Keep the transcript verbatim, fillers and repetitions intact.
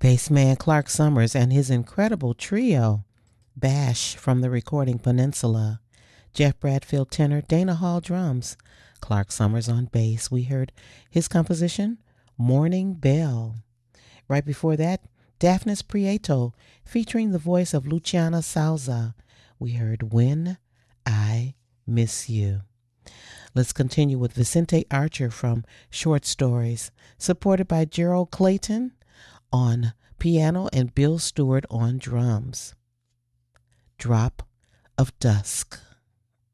Bassman Clark Summers and his incredible trio, Bash from the Recording Peninsula, Jeff Bradfield tenor, Dana Hall drums, Clark Summers on bass. We heard his composition, Morning Bell. Right before that, Daphnis Prieto featuring the voice of Luciana Salza. We heard When I Miss You. Let's continue with Vicente Archer from Short Stories, supported by Gerald Clayton on piano and Bill Stewart on drums. Drop of Dusk.